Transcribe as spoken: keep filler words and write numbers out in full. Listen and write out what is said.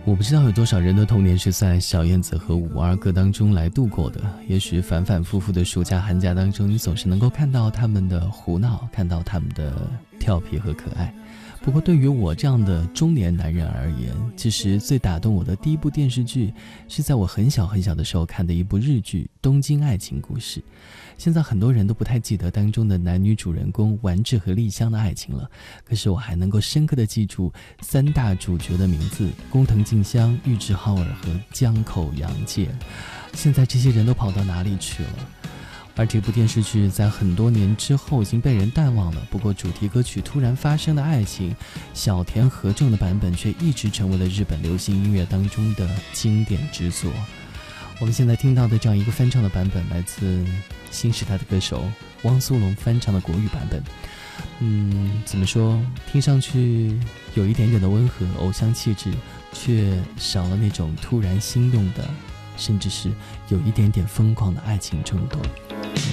我不知道有多少人的童年是在小燕子和五阿哥当中来度过的。也许反反复复的暑假寒假当中，你总是能够看到他们的胡闹，看到他们的调皮和可爱。不过对于我这样的中年男人而言，其实最打动我的第一部电视剧是在我很小很小的时候看的一部日剧《东京爱情故事》。现在很多人都不太记得当中的男女主人公丸治和莉香的爱情了，可是我还能够深刻地记住三大主角的名字：工藤静香、玉置浩二和江口洋介。现在这些人都跑到哪里去了？而这部电视剧在很多年之后已经被人淡忘了，不过主题歌曲《突然发生的爱情》，小田和正的版本却一直成为了日本流行音乐当中的经典之作。我们现在听到的这样一个翻唱的版本，来自新时代的歌手汪苏泷翻唱的国语版本。嗯，怎么说？听上去有一点点的温和偶像气质，却少了那种突然心动的，甚至是有一点点疯狂的爱情冲动。